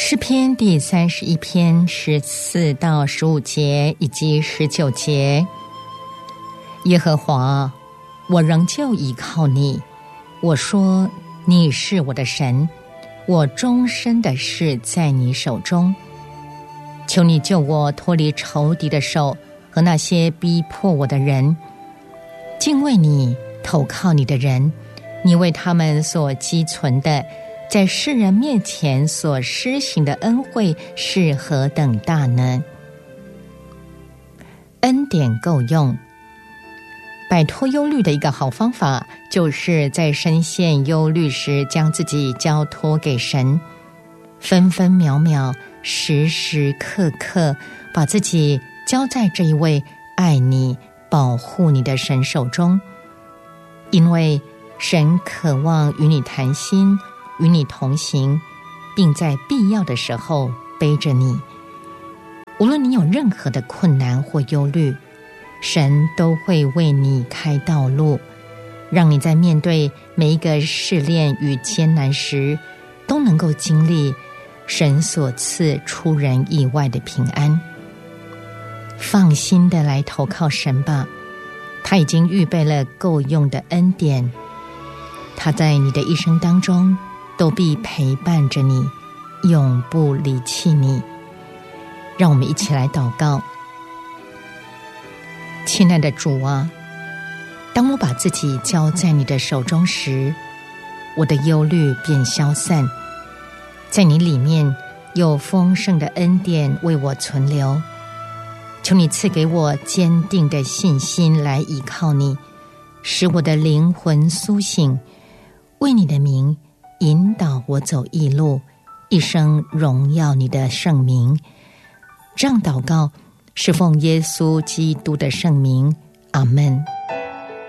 诗篇第31篇14到15节以及19节。耶和华，我仍旧倚靠你，我说你是我的神，我终身的事在你手中。求你救我脱离仇敌的手和那些逼迫我的人。敬畏你、投靠你的人，你为他们所积存的，在世人面前所施行的恩惠是何等大呢？恩典够用。摆脱忧虑的一个好方法，就是在深陷忧虑时，将自己交托给神，分分秒秒、时时刻刻，把自己交在这一位爱你、保护你的神手中。因为神渴望与你谈心，与你同行，并在必要的时候背着你。无论你有任何的困难或忧虑，神都会为你开道路，让你在面对每一个试炼与艰难时，都能够经历神所赐出人意外的平安。放心的来投靠神吧，他已经预备了够用的恩典，他在你的一生当中都必陪伴着你，永不离弃你。让我们一起来祷告。亲爱的主啊，当我把自己交在你的手中时，我的忧虑便消散，在你里面有丰盛的恩典为我存留。求你赐给我坚定的信心来依靠你，使我的灵魂苏醒，为你的名引导我走义路，一生荣耀你的圣名。这样祷告是奉耶稣基督的圣名，阿们。